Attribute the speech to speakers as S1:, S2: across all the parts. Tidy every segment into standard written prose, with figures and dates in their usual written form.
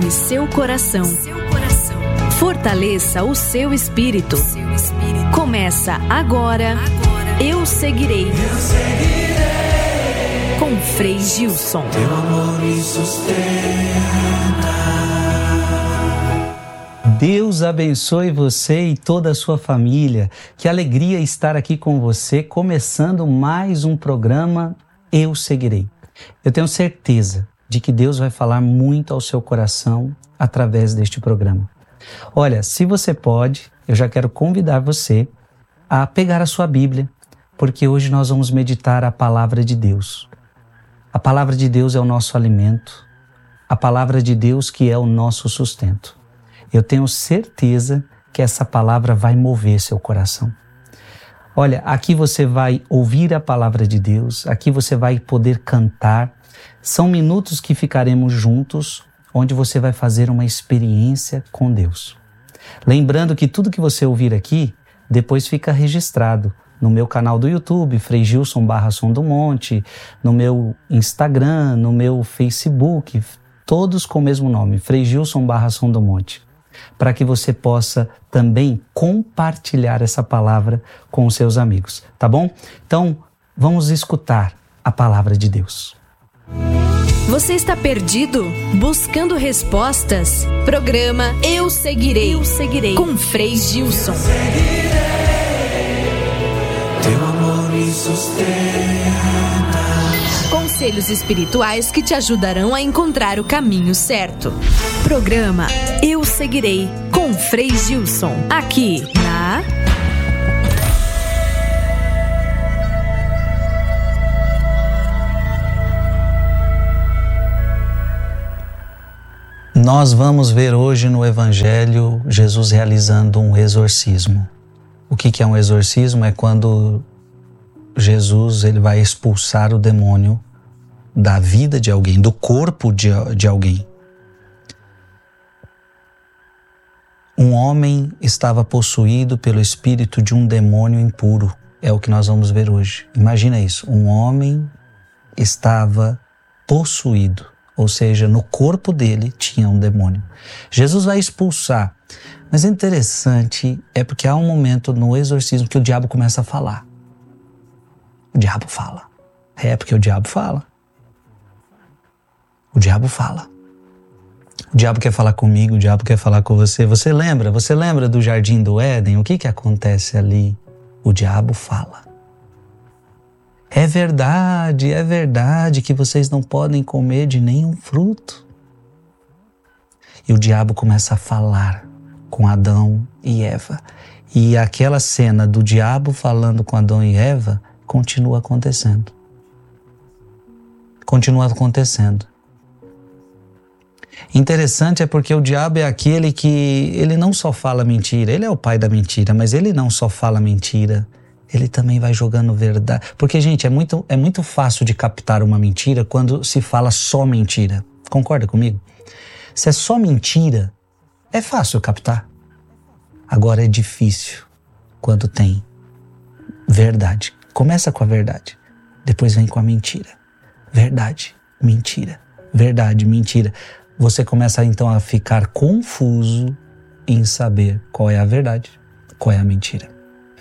S1: Acalme seu coração. Fortaleça o seu espírito. Começa agora Eu Seguirei. Com Frei Gilson.
S2: Teu amor me sustenta.
S3: Deus abençoe você e toda a sua família. Que alegria estar aqui com você, começando mais um programa Eu Seguirei. Eu tenho certeza de que Deus vai falar muito ao seu coração através deste programa. Olha, se você pode, eu já quero convidar você a pegar a sua Bíblia, porque hoje nós vamos meditar a palavra de Deus. A palavra de Deus é o nosso alimento, a palavra de Deus que é o nosso sustento. Eu tenho certeza que essa palavra vai mover seu coração. Olha, aqui você vai ouvir a palavra de Deus, aqui você vai poder cantar. São minutos que ficaremos juntos, onde você vai fazer uma experiência com Deus. Lembrando que tudo que você ouvir aqui, depois fica registrado no meu canal do YouTube, Frei Gilson /Som do Monte, no meu Instagram, no meu Facebook, todos com o mesmo nome, Frei Gilson /Som do Monte, para que você possa também compartilhar essa palavra com os seus amigos, tá bom? Então, vamos escutar a palavra de Deus.
S1: Você está perdido? Buscando respostas? Programa Eu Seguirei. Eu Seguirei. Com Frei Gilson.
S2: Teu amor me sustenta.
S1: Conselhos espirituais que te ajudarão a encontrar o caminho certo. Programa Eu Seguirei. Com Frei Gilson. Aqui na...
S3: Nós vamos ver hoje no Evangelho Jesus realizando um exorcismo. O que é um exorcismo? É quando Jesus ele vai expulsar o demônio da vida de alguém, do corpo de alguém. Um homem estava possuído pelo espírito de um demônio impuro. É o que nós vamos ver hoje. Imagina isso, um homem estava possuído. Ou seja, no corpo dele tinha um demônio. Jesus vai expulsar. Mas interessante é porque há um momento no exorcismo que o diabo começa a falar. O diabo fala. É porque o diabo fala. O diabo fala. O diabo quer falar comigo, o diabo quer falar com você. Você lembra do Jardim do Éden? O que acontece ali? O diabo fala. É verdade que vocês não podem comer de nenhum fruto. E o diabo começa a falar com Adão e Eva. E aquela cena do diabo falando com Adão e Eva continua acontecendo. Continua acontecendo. Interessante é porque o diabo é aquele que ele não só fala mentira, ele é o pai da mentira, mas ele não só fala mentira, ele também vai jogando verdade. Porque, gente, é muito fácil de captar uma mentira quando se fala só mentira. Concorda comigo? Se é só mentira, é fácil captar. Agora é difícil quando tem verdade. Começa com a verdade, depois vem com a mentira. Verdade, mentira. Verdade, mentira. Você começa então a ficar confuso em saber qual é a verdade, qual é a mentira.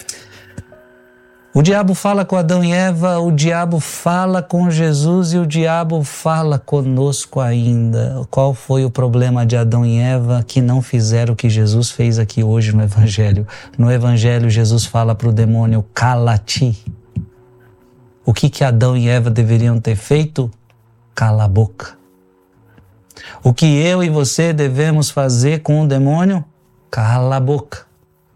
S3: O diabo fala com Adão e Eva, o diabo fala com Jesus e o diabo fala conosco ainda. Qual foi o problema de Adão e Eva que não fizeram o que Jesus fez aqui hoje no Evangelho? No Evangelho, Jesus fala para o demônio, cala-te. O que Adão e Eva deveriam ter feito? Cala a boca. O que eu e você devemos fazer com o demônio? Cala a boca.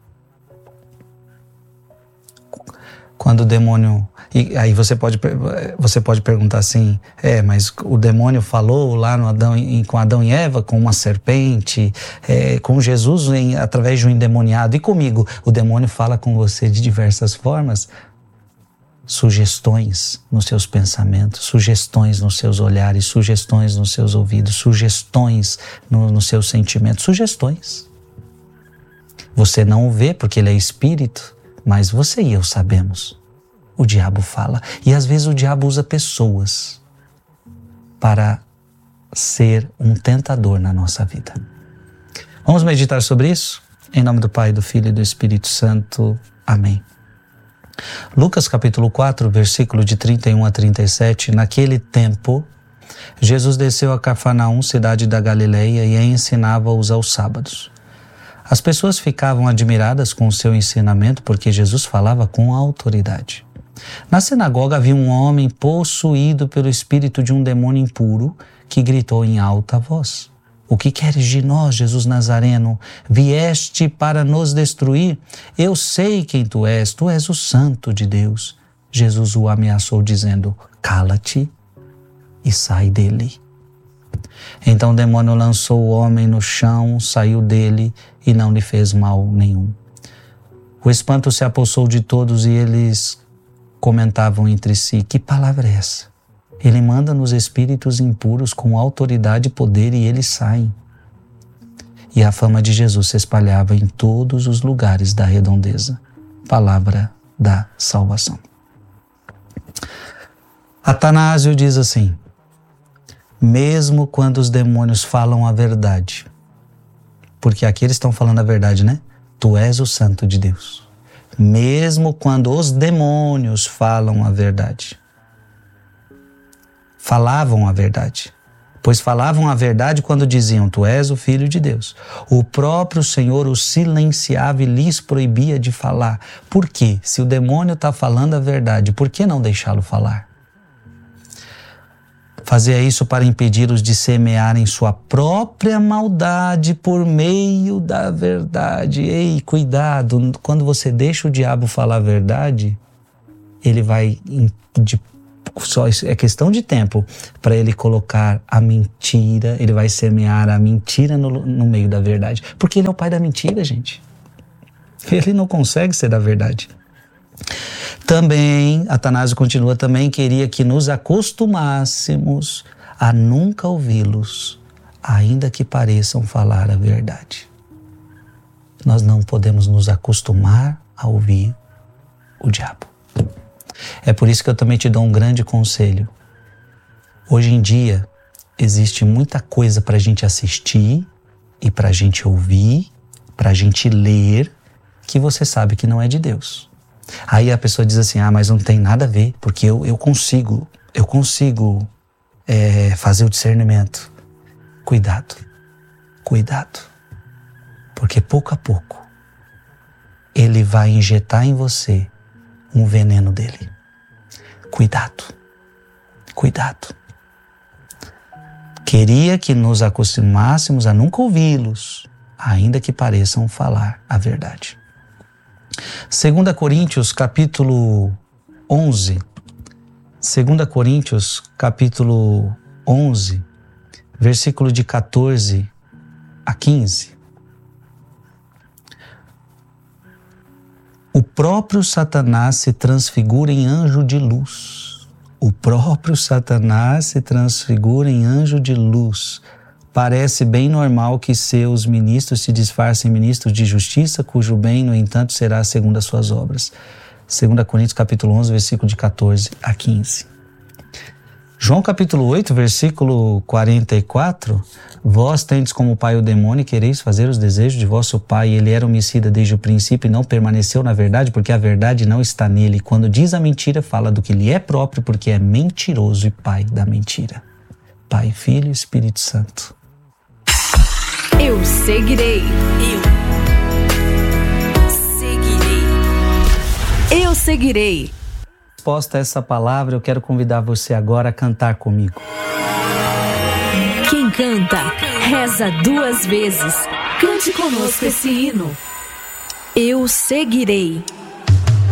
S3: Quando o demônio... E aí você pode perguntar assim, mas o demônio falou lá com Adão e Eva, com uma serpente, com Jesus através de um endemoniado. E comigo, o demônio fala com você de diversas formas. Sugestões nos seus pensamentos, sugestões nos seus olhares, sugestões nos seus ouvidos, sugestões nos seus sentimentos, sugestões. Você não o vê porque ele é espírito, mas você e eu sabemos. O diabo fala. E às vezes o diabo usa pessoas para ser um tentador na nossa vida. Vamos meditar sobre isso? Em nome do Pai, do Filho e do Espírito Santo. Amém. Lucas capítulo 4, versículo de 31 a 37. Naquele tempo, Jesus desceu a Cafarnaum, cidade da Galileia, e ensinava-os aos sábados. As pessoas ficavam admiradas com o seu ensinamento, porque Jesus falava com autoridade. Na sinagoga havia um homem possuído pelo espírito de um demônio impuro, que gritou em alta voz: "O que queres de nós, Jesus Nazareno? Vieste para nos destruir? Eu sei quem tu és o Santo de Deus." Jesus o ameaçou dizendo: "Cala-te e sai dele." Então o demônio lançou o homem no chão, saiu dele e não lhe fez mal nenhum. O espanto se apossou de todos e eles comentavam entre si: "Que palavra é essa? Ele manda nos espíritos impuros com autoridade e poder e eles saem." E a fama de Jesus se espalhava em todos os lugares da redondeza. Palavra da salvação. Atanásio diz assim: mesmo quando os demônios falam a verdade, porque aqui eles estão falando a verdade, né? Tu és o Santo de Deus. Mesmo quando os demônios falam a verdade. Falavam a verdade. Pois falavam a verdade quando diziam: tu és o Filho de Deus. O próprio Senhor os silenciava e lhes proibia de falar. Por quê? Se o demônio está falando a verdade, por que não deixá-lo falar? Fazia isso para impedir-os de semearem sua própria maldade por meio da verdade. Ei, cuidado, quando você deixa o diabo falar a verdade, ele vai, só é questão de tempo, para ele colocar a mentira, ele vai semear a mentira no meio da verdade. Porque ele é o pai da mentira, gente. Ele não consegue ser da verdade. Também, Atanásio continua, também queria que nos acostumássemos a nunca ouvi-los, ainda que pareçam falar a verdade. Nós não podemos nos acostumar a ouvir o diabo. É por isso que eu também te dou um grande conselho. Hoje em dia, existe muita coisa para a gente assistir e para a gente ouvir, para a gente ler, que você sabe que não é de Deus. Aí a pessoa diz assim: mas não tem nada a ver, porque eu consigo fazer o discernimento. Cuidado, porque pouco a pouco ele vai injetar em você um veneno dele. Cuidado. Queria que nos acostumássemos a nunca ouvi-los, ainda que pareçam falar a verdade. 2 Coríntios capítulo 11, 2 Coríntios capítulo 11, versículo de 14 a 15. O próprio Satanás se transfigura em anjo de luz. O próprio Satanás se transfigura em anjo de luz. Parece bem normal que seus ministros se disfarcem ministros de justiça, cujo bem, no entanto, será segundo as suas obras. 2 Coríntios capítulo 11, versículo de 14 a 15. João capítulo 8, versículo 44. Vós tendes como pai o demônio e quereis fazer os desejos de vosso pai. Ele era homicida desde o princípio e não permaneceu na verdade, porque a verdade não está nele. Quando diz a mentira, fala do que lhe é próprio, porque é mentiroso e pai da mentira. Pai, Filho e Espírito Santo.
S1: Eu seguirei. Eu seguirei.
S3: Resposta a essa palavra, eu quero convidar você agora a cantar comigo.
S1: Quem canta, reza 2 vezes. Cante conosco esse hino. Eu seguirei.